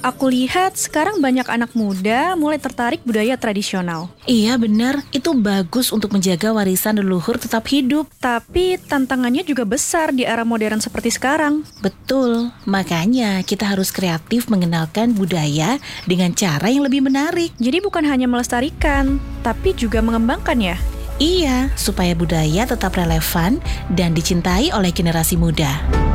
Aku lihat sekarang banyak anak muda mulai tertarik budaya tradisional. Iya benar, itu bagus untuk menjaga warisan leluhur tetap hidup. Tapi tantangannya juga besar di era modern seperti sekarang. Betul, makanya kita harus kreatif mengenalkan budaya dengan cara yang lebih menarik. Jadi bukan hanya melestarikan, tapi juga mengembangkannya. Iya, supaya budaya tetap relevan dan dicintai oleh generasi muda.